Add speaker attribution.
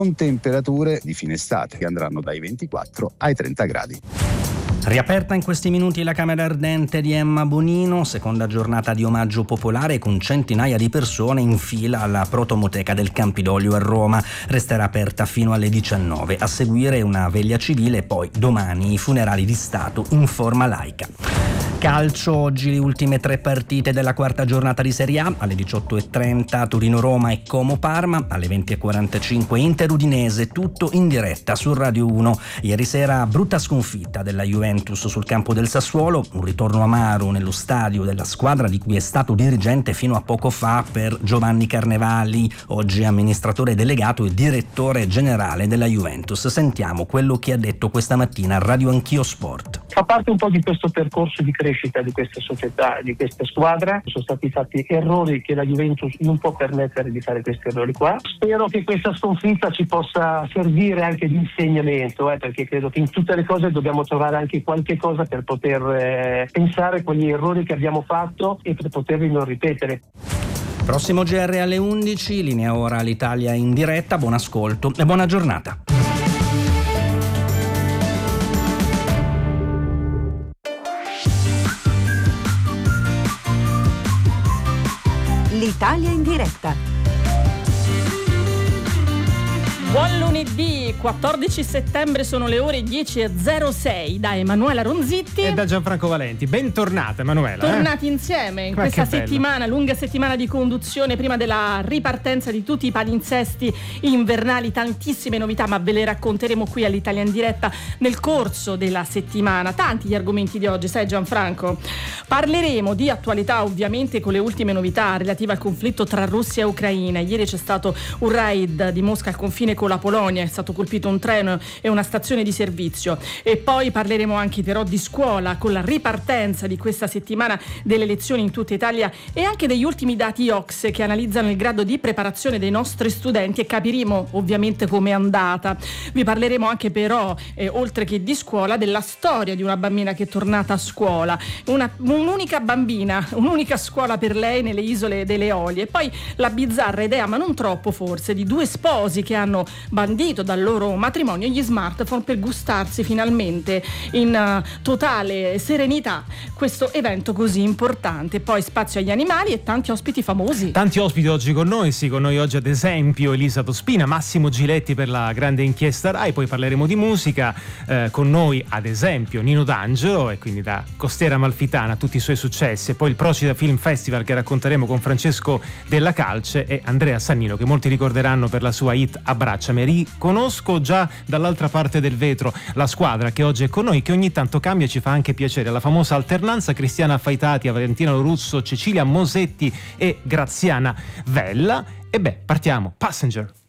Speaker 1: con temperature di fine estate che andranno dai 24 ai 30 gradi.
Speaker 2: Riaperta in questi minuti la Camera Ardente di Emma Bonino, seconda giornata di omaggio popolare con centinaia di persone in fila alla protomoteca del Campidoglio a Roma. Resterà aperta fino alle 19. A seguire una veglia civile e poi domani i funerali di Stato in forma laica. Calcio, oggi le ultime 3 partite della quarta giornata di Serie A, alle 18:30 Torino-Roma e Como-Parma, alle 20:45 Inter-Udinese, tutto in diretta su Radio 1. Ieri sera brutta sconfitta della Juventus sul campo del Sassuolo, un ritorno amaro nello stadio della squadra di cui è stato dirigente fino a poco fa per Giovanni Carnevali, oggi amministratore delegato e direttore generale della Juventus. Sentiamo quello che ha detto questa mattina a Radio Anch'io Sport.
Speaker 3: Fa parte un po' di questo percorso di crescita di questa società, di questa squadra. Sono stati fatti errori che la Juventus non può permettere di fare questi errori qua. Spero che questa sconfitta ci possa servire anche di insegnamento, perché credo che in tutte le cose dobbiamo trovare anche qualche cosa per poter pensare quegli errori che abbiamo fatto e per poterli non ripetere.
Speaker 2: Prossimo GR alle 11, linea ora l'Italia in diretta, buon ascolto e buona giornata.
Speaker 4: L'Italia in diretta.
Speaker 5: Buon lunedì, 14 settembre, sono le ore 10:06 da Emanuela Ronzitti
Speaker 6: e da Gianfranco Valenti. Bentornata Emanuela.
Speaker 5: Tornati insieme in questa settimana, lunga settimana di conduzione prima della ripartenza di tutti i palinsesti invernali, tantissime novità, ma ve le racconteremo qui all'Italia in diretta nel corso della settimana. Tanti gli argomenti di oggi, sai Gianfranco? Parleremo di attualità ovviamente con le ultime novità relative al conflitto tra Russia e Ucraina. Ieri c'è stato un raid di Mosca al confine con la Polonia, è stato colpito un treno e una stazione di servizio. E poi parleremo anche però di scuola, con la ripartenza di questa settimana delle lezioni in tutta Italia e anche degli ultimi dati OCSE che analizzano il grado di preparazione dei nostri studenti e capiremo ovviamente com'è andata. Vi parleremo anche però, oltre che di scuola, della storia di una bambina che è tornata a scuola, un'unica bambina, un'unica scuola per lei nelle isole delle Eolie. E poi la bizzarra idea, ma non troppo forse, di 2 sposi che hanno bandito dal loro matrimonio gli smartphone per gustarsi finalmente in totale serenità questo evento così importante. Poi spazio agli animali e tanti ospiti famosi.
Speaker 6: Tanti ospiti oggi con noi, sì, con noi oggi ad esempio Elisa Tospina, Massimo Giletti per la grande inchiesta Rai, poi parleremo di musica, con noi ad esempio Nino D'Angelo, e quindi da Costiera Amalfitana tutti i suoi successi, e poi il Procida Film Festival che racconteremo con Francesco Della Calce e Andrea Sannino, che molti ricorderanno per la sua hit Abbracciami. Riconosco già dall'altra parte del vetro la squadra che oggi è con noi, che ogni tanto cambia e ci fa anche piacere, la famosa alternanza Cristiana Faitati, Valentina Russo, Cecilia Mosetti e Graziana Vella. E partiamo, Passenger.